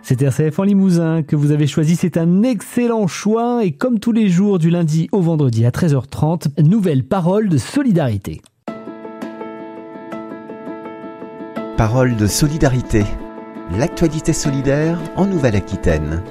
C'est RCF en Limousin que vous avez choisi. C'est un excellent choix. Et comme tous les jours, du lundi au vendredi à 13h30, nouvelle parole de solidarité. Parole de solidarité. L'actualité solidaire en Nouvelle-Aquitaine.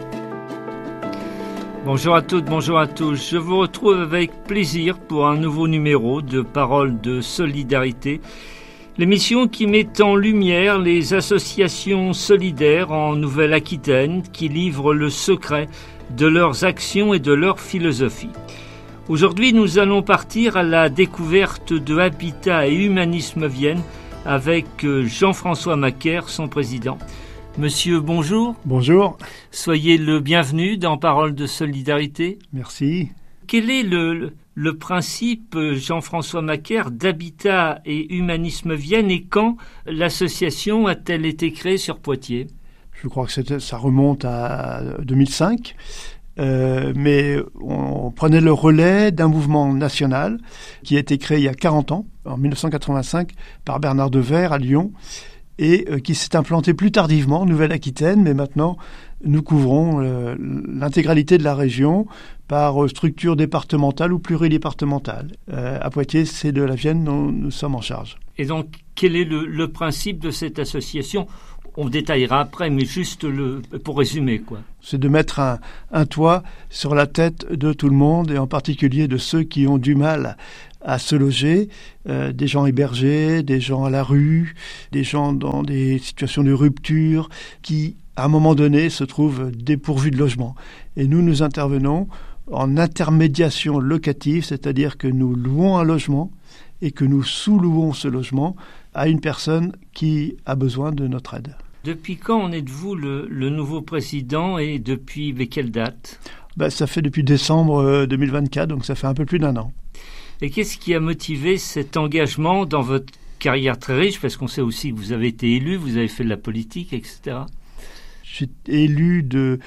Bonjour à toutes, bonjour à tous. Je vous retrouve avec plaisir pour un nouveau numéro de Parole de solidarité. L'émission qui met en lumière les associations solidaires en Nouvelle-Aquitaine qui livrent le secret de leurs actions et de leur philosophie. Aujourd'hui, nous allons partir à la découverte de Habitat et Humanisme Vienne avec Jean-François Macaire, son président. Monsieur, bonjour. Bonjour. Soyez le bienvenu dans Parole de solidarité. Merci. Quel est le principe, Jean-François Macaire, d'Habitat et Humanisme Vienne et quand l'association a-t-elle été créée sur Poitiers ? Je crois que ça remonte à 2005. Mais on prenait le relais d'un mouvement national qui a été créé il y a 40 ans, en 1985, par Bernard Devers à Lyon, et qui s'est implanté plus tardivement en Nouvelle-Aquitaine, mais maintenant nous couvrons l'intégralité de la région par structure départementale ou pluridépartementale. À Poitiers, c'est de la Vienne dont nous sommes en charge. Et donc, quel est le principe de cette association ? On détaillera après, mais juste pour résumer, quoi. C'est de mettre un toit sur la tête de tout le monde, et en particulier de ceux qui ont du mal à se loger, des gens hébergés, des gens à la rue, des gens dans des situations de rupture, qui, à un moment donné, se trouvent dépourvus de logement. Et nous intervenons en intermédiation locative, c'est-à-dire que nous louons un logement et que nous sous-louons ce logement à une personne qui a besoin de notre aide. Depuis quand en êtes-vous le nouveau président et depuis quelle date ? Ça fait depuis décembre 2024, donc ça fait un peu plus d'un an. Et qu'est-ce qui a motivé cet engagement dans votre carrière très riche ? Parce qu'on sait aussi que vous avez été élu, vous avez fait de la politique, etc. J'ai été élu de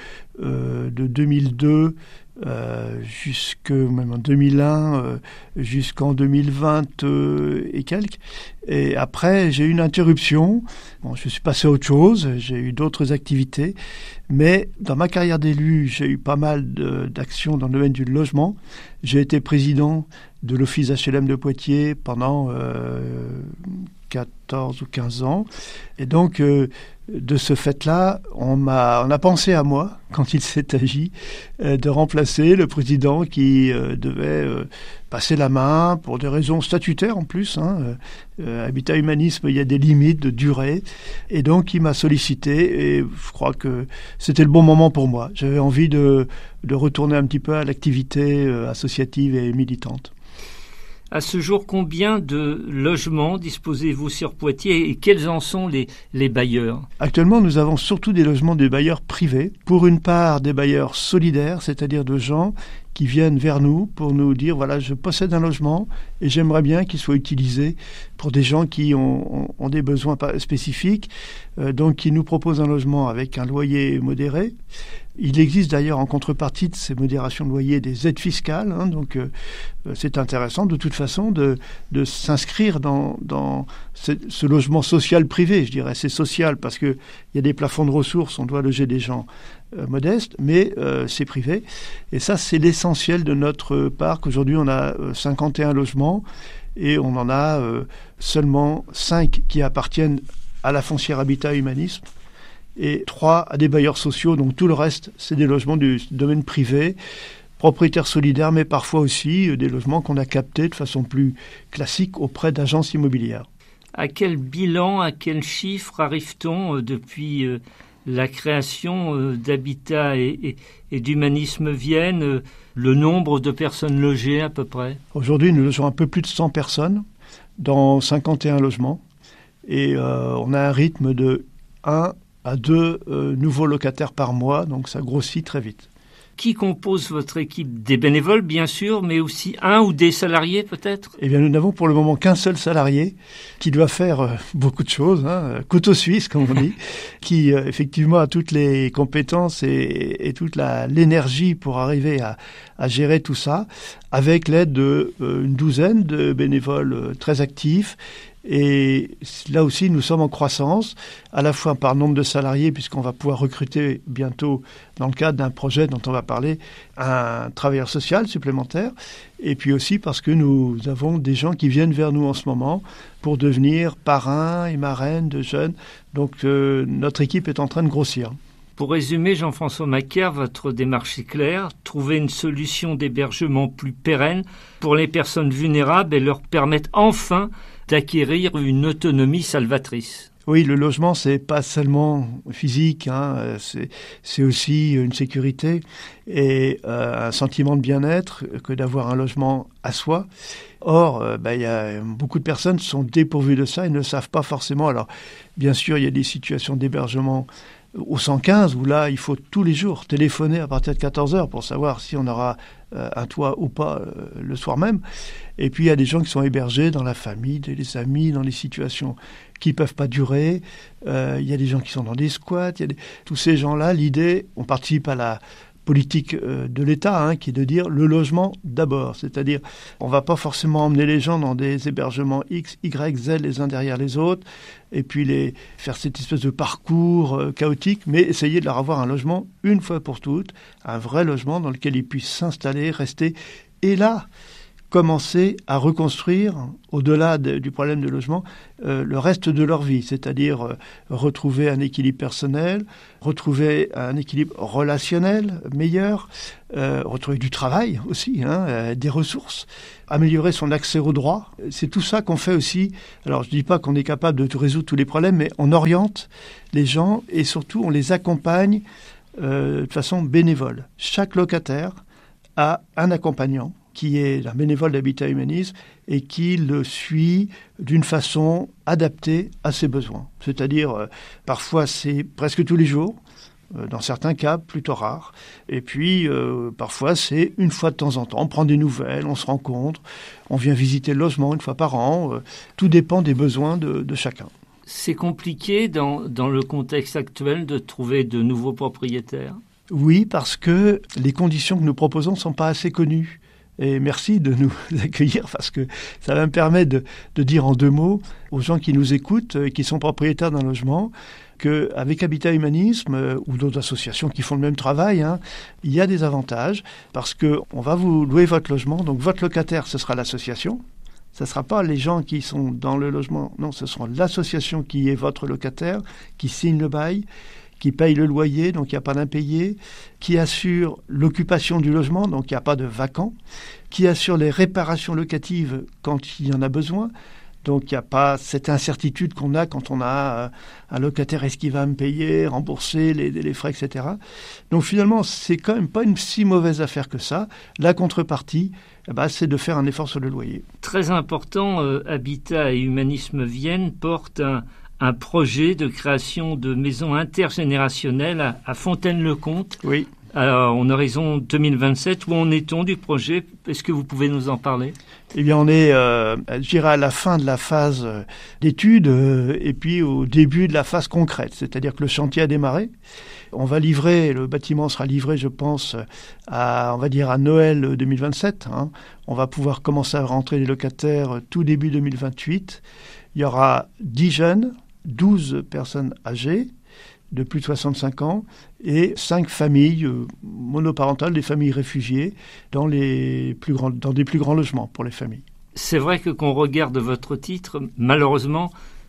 2002 même en 2001 jusqu'en 2020 et quelques. Et après, j'ai eu une interruption. Je suis passé à autre chose, j'ai eu d'autres activités. Mais dans ma carrière d'élu, j'ai eu pas mal d'actions dans le domaine du logement. J'ai été président de l'Office HLM de Poitiers pendant 14 ou 15 ans. Et donc, de ce fait-là, on a pensé à moi quand il s'est agi de remplacer le président qui devait passer la main pour des raisons statutaires en plus. Habitat Humanisme, il y a des limites de durée. Et donc, il m'a sollicité et je crois que c'était le bon moment pour moi. J'avais envie de retourner un petit peu à l'activité associative et militante. À ce jour, combien de logements disposez-vous sur Poitiers et quels en sont les bailleurs ? Actuellement, nous avons surtout des logements de bailleurs privés. Pour une part, des bailleurs solidaires, c'est-à-dire de gens qui viennent vers nous pour nous dire, voilà, je possède un logement et j'aimerais bien qu'il soit utilisé pour des gens qui ont des besoins spécifiques, donc qui nous proposent un logement avec un loyer modéré. Il existe d'ailleurs en contrepartie de ces modérations de loyer des aides fiscales, donc c'est intéressant de toute façon de s'inscrire dans ce logement social privé, je dirais. C'est social parce qu'il y a des plafonds de ressources, on doit loger des gens modestes, mais c'est privé. Et ça, c'est l'essentiel de notre parc. Aujourd'hui, on a 51 logements et on en a seulement 5 qui appartiennent à la foncière Habitat Humanisme et 3 à des bailleurs sociaux. Donc tout le reste, c'est des logements du domaine privé, propriétaires solidaires, mais parfois aussi des logements qu'on a captés de façon plus classique auprès d'agences immobilières. À quel bilan, à quel chiffre arrive-t-on depuis la création d'Habitat et d'Humanisme Vienne, le nombre de personnes logées à peu près ? Aujourd'hui, nous logeons un peu plus de 100 personnes dans 51 logements et on a un rythme de 1 à 2 nouveaux locataires par mois, donc ça grossit très vite. Qui compose votre équipe ? Des bénévoles, bien sûr, mais aussi un ou des salariés, peut-être ? Eh bien, nous n'avons pour le moment qu'un seul salarié qui doit faire beaucoup de choses, couteau suisse, comme on dit, qui effectivement a toutes les compétences et toute l'énergie pour arriver à gérer tout ça, avec l'aide d'une douzaine de bénévoles très actifs Et là aussi, nous sommes en croissance, à la fois par nombre de salariés, puisqu'on va pouvoir recruter bientôt, dans le cadre d'un projet dont on va parler, un travailleur social supplémentaire, et puis aussi parce que nous avons des gens qui viennent vers nous en ce moment pour devenir parrains et marraines de jeunes. Donc notre équipe est en train de grossir. Pour résumer, Jean-François Macaire, votre démarche est claire, trouver une solution d'hébergement plus pérenne pour les personnes vulnérables et leur permettre enfin d'acquérir une autonomie salvatrice. Oui, le logement, c'est pas seulement physique, c'est aussi une sécurité et un sentiment de bien-être que d'avoir un logement à soi. Or, y a beaucoup de personnes qui sont dépourvues de ça et ne savent pas forcément. Alors, bien sûr, il y a des situations d'hébergement au 115, où là, il faut tous les jours téléphoner à partir de 14h pour savoir si on aura un toit ou pas le soir même. Et puis, il y a des gens qui sont hébergés dans la famille, des amis, dans des situations qui ne peuvent pas durer. Il y a des gens qui sont dans des squats. Tous ces gens-là, l'idée, on participe à la politique de l'État, qui est de dire le logement d'abord. C'est-à-dire, on ne va pas forcément emmener les gens dans des hébergements X, Y, Z, les uns derrière les autres, et puis faire cette espèce de parcours chaotique, mais essayer de leur avoir un logement une fois pour toutes, un vrai logement dans lequel ils puissent s'installer, rester, et là, commencer à reconstruire, au-delà du problème de logement, le reste de leur vie, c'est-à-dire retrouver un équilibre personnel, retrouver un équilibre relationnel meilleur, retrouver du travail aussi, des ressources, améliorer son accès aux droits. C'est tout ça qu'on fait aussi. Alors, je ne dis pas qu'on est capable de résoudre tous les problèmes, mais on oriente les gens et surtout on les accompagne de façon bénévole. Chaque locataire a un accompagnant qui est un bénévole d'Habitat Humanisme et qui le suit d'une façon adaptée à ses besoins. C'est-à-dire, parfois c'est presque tous les jours, dans certains cas plutôt rares. Et puis, parfois c'est une fois de temps en temps. On prend des nouvelles, on se rencontre, on vient visiter le logement une fois par an. Tout dépend des besoins de chacun. C'est compliqué dans le contexte actuel de trouver de nouveaux propriétaires ? Oui, parce que les conditions que nous proposons ne sont pas assez connues. Et merci de nous accueillir parce que ça va me permettre de dire en deux mots aux gens qui nous écoutent et qui sont propriétaires d'un logement qu'avec Habitat Humanisme ou d'autres associations qui font le même travail, il y a des avantages parce qu'on va vous louer votre logement. Donc votre locataire, ce sera l'association. Ce ne sera pas les gens qui sont dans le logement. Non, ce sera l'association qui est votre locataire, qui signe le bail, qui paye le loyer, donc il n'y a pas d'impayé, qui assure l'occupation du logement, donc il n'y a pas de vacant, qui assure les réparations locatives quand il y en a besoin, donc il n'y a pas cette incertitude qu'on a quand on a un locataire, est-ce qu'il va me payer, rembourser les frais, etc. Donc finalement, c'est quand même pas une si mauvaise affaire que ça. La contrepartie, c'est de faire un effort sur le loyer. Très important, Habitat et Humanisme Vienne portent un projet de création de maisons intergénérationnelles à Fontaine-le-Comte. Oui. Alors, en horizon 2027, où en est-on du projet ? Est-ce que vous pouvez nous en parler ? Eh bien, on est, je dirais, à la fin de la phase d'étude et puis au début de la phase concrète. C'est-à-dire que le chantier a démarré. On va livrer, le bâtiment sera livré, je pense, à Noël 2027. On va pouvoir commencer à rentrer les locataires tout début 2028. Il y aura 10 jeunes, 12 personnes âgées de plus de 65 ans et 5 familles monoparentales, des familles réfugiées dans des plus grands logements pour les familles. C'est vrai que quand on regarde votre titre, malheureusement,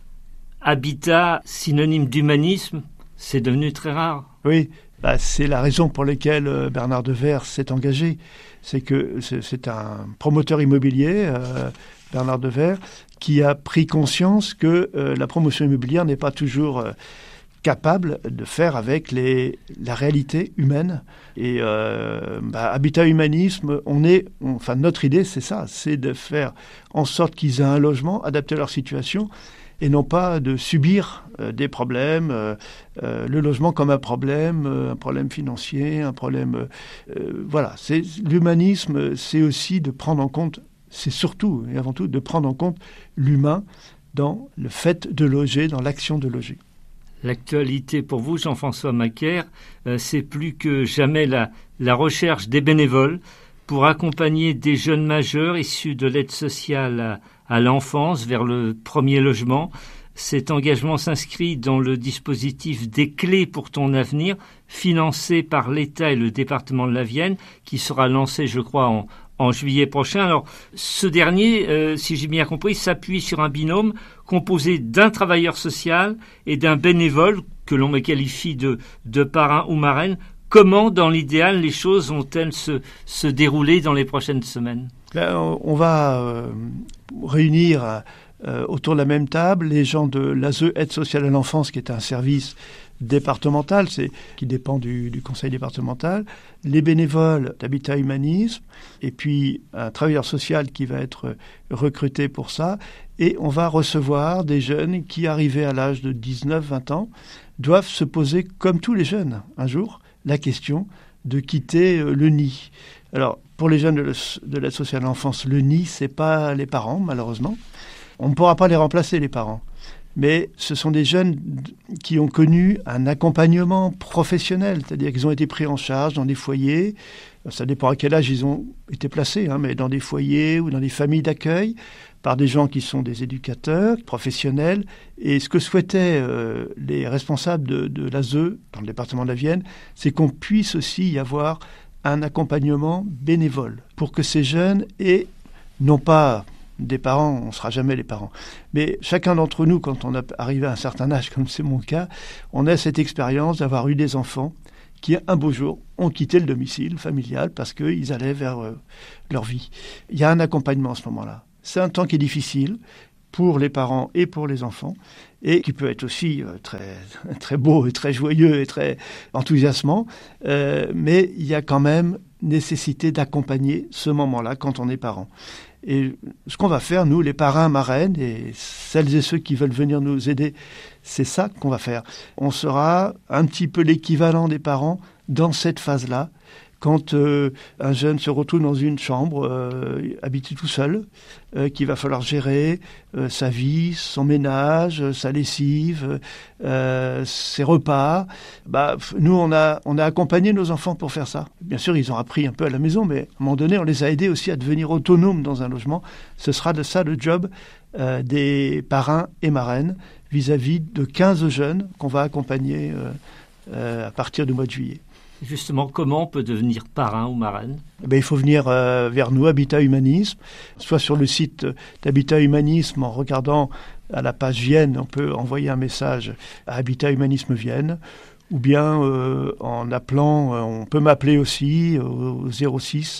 habitat synonyme d'humanisme, c'est devenu très rare. Oui, c'est la raison pour laquelle Bernard Devers s'est engagé. C'est que c'est un promoteur immobilier, Bernard Devers, qui a pris conscience que la promotion immobilière n'est pas toujours capable de faire avec la réalité humaine. Et Habitat Humanisme, notre idée, c'est ça, c'est de faire en sorte qu'ils aient un logement adapté à leur situation et non pas de subir des problèmes, le logement comme un problème financier, un problème... L'humanisme, c'est aussi de prendre en compte, c'est surtout et avant tout de prendre en compte l'humain dans le fait de loger, dans l'action de loger. L'actualité pour vous, Jean-François Macaire, c'est plus que jamais la recherche des bénévoles pour accompagner des jeunes majeurs issus de l'aide sociale à l'enfance, vers le premier logement. Cet engagement s'inscrit dans le dispositif des clés pour ton avenir, financé par l'État et le département de la Vienne, qui sera lancé, je crois, en juillet prochain. Alors, ce dernier, si j'ai bien compris, s'appuie sur un binôme composé d'un travailleur social et d'un bénévole que l'on me qualifie de parrain ou marraine. Comment, dans l'idéal, les choses vont-elles se dérouler dans les prochaines semaines ? On va réunir autour de la même table les gens de l'ASE Aide sociale à l'enfance, qui est un service départemental, qui dépend du conseil départemental, les bénévoles d'Habitat Humanisme, et puis un travailleur social qui va être recruté pour ça. Et on va recevoir des jeunes qui, arrivés à l'âge de 19-20 ans, doivent se poser, comme tous les jeunes, un jour, la question de quitter le nid. Alors, pour les jeunes de l'aide sociale à l'enfance, le nid, c'est pas les parents, malheureusement. On ne pourra pas les remplacer, les parents. Mais ce sont des jeunes qui ont connu un accompagnement professionnel, c'est-à-dire qu'ils ont été pris en charge dans des foyers. Ça dépend à quel âge ils ont été placés, mais dans des foyers ou dans des familles d'accueil, par des gens qui sont des éducateurs professionnels. Et ce que souhaitaient les responsables de l'ASE dans le département de la Vienne, c'est qu'on puisse aussi y avoir un accompagnement bénévole pour que ces jeunes aient, non pas des parents, on ne sera jamais les parents, mais chacun d'entre nous, quand on a arrivé à un certain âge, comme c'est mon cas, on a cette expérience d'avoir eu des enfants qui, un beau jour, ont quitté le domicile familial parce qu'ils allaient vers leur vie. Il y a un accompagnement à ce moment-là. C'est un temps qui est difficile pour les parents et pour les enfants, et qui peut être aussi très, très beau et très joyeux et très enthousiasmant, mais il y a quand même nécessité d'accompagner ce moment-là quand on est parent. Et ce qu'on va faire, nous, les parrains, marraines, et celles et ceux qui veulent venir nous aider, c'est ça qu'on va faire. On sera un petit peu l'équivalent des parents dans cette phase-là, quand un jeune se retrouve dans une chambre, habité tout seul, qu'il va falloir gérer sa vie, son ménage, sa lessive, ses repas. Nous, on a accompagné nos enfants pour faire ça. Bien sûr, ils ont appris un peu à la maison, mais à un moment donné, on les a aidés aussi à devenir autonomes dans un logement. Ce sera de ça le job des parrains et marraines vis-à-vis de 15 jeunes qu'on va accompagner à partir du mois de juillet. Justement, comment on peut devenir parrain ou marraine ? Il faut venir vers nous, Habitat Humanisme, soit sur le site d'Habitat Humanisme, en regardant à la page Vienne, on peut envoyer un message à Habitat Humanisme Vienne, ou bien en appelant, on peut m'appeler aussi au 06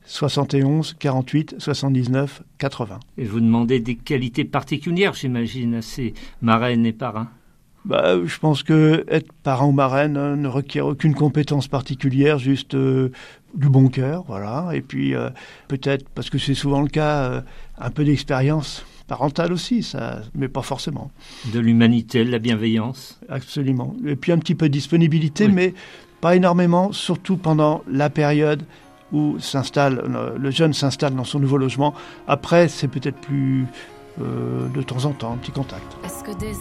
71 48 79 80. Et vous demandez des qualités particulières, j'imagine, à ces marraines et parrains ? Je pense que être parrain ou marraine ne requiert aucune compétence particulière, juste du bon cœur, voilà. Et puis peut-être, parce que c'est souvent le cas, un peu d'expérience parentale aussi, ça, mais pas forcément. De l'humanité, de la bienveillance. Absolument. Et puis un petit peu de disponibilité, oui. Mais pas énormément, surtout pendant la période où le jeune s'installe dans son nouveau logement. Après, c'est peut-être plus de temps en temps, un petit contact.